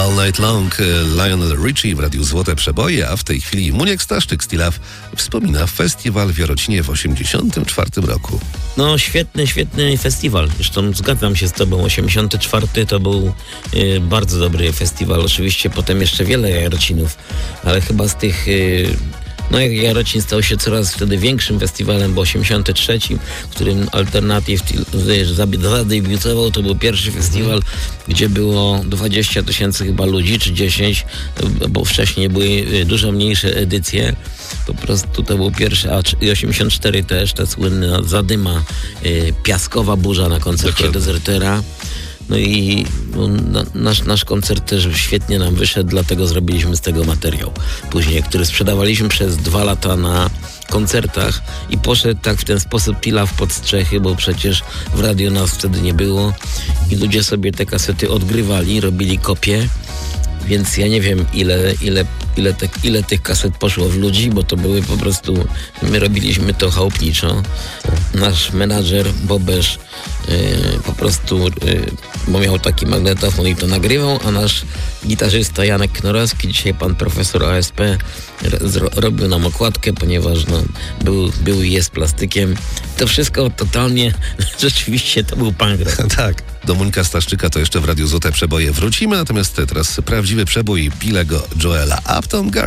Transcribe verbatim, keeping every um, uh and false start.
All Night Long, Lionel Richie w Radiu Złote Przeboje, a w tej chwili Muniek Staszczyk z T-Love wspomina festiwal w Jarocinie w osiemdziesiątym czwartym roku. No świetny, świetny festiwal. Zresztą zgadzam się z tobą. osiemdziesiąty czwarty to był y, bardzo dobry festiwal. Oczywiście potem jeszcze wiele Jarocinów, ale chyba z tych... Y, No jak Jarocin stał się coraz wtedy większym festiwalem, bo osiemdziesiąty trzeci, w którym Alternative zadebiutował, to był pierwszy festiwal, gdzie było dwadzieścia tysięcy chyba ludzi, czy dziesięć, bo wcześniej były dużo mniejsze edycje. Po prostu to był pierwszy, a osiemdziesiąt cztery też, ta słynna zadyma, piaskowa burza na koncercie Dezertera. No i no, na, nasz, nasz koncert też świetnie nam wyszedł, dlatego zrobiliśmy z tego materiał później, który sprzedawaliśmy przez dwa lata na koncertach i poszedł tak w ten sposób T-Love pod strzechy, bo przecież w radiu nas wtedy nie było i ludzie sobie te kasety odgrywali, robili kopie, więc ja nie wiem ile, ile, ile, te, ile tych kaset poszło w ludzi, bo to były po prostu, my robiliśmy to chałupniczo. Nasz menadżer Bobesz Yy, po prostu, yy, bo miał taki magnetofon i to nagrywał, a nasz gitarzysta Janek Knorowski, dzisiaj pan profesor A S P, ro, robił nam okładkę, ponieważ no, był, był i jest plastykiem. To wszystko totalnie, rzeczywiście to był punk rock. Tak, do Muńka Staszczyka to jeszcze w Radiu Złote Przeboje wrócimy, natomiast teraz prawdziwy przebój Billego Joela, Uptown Girl.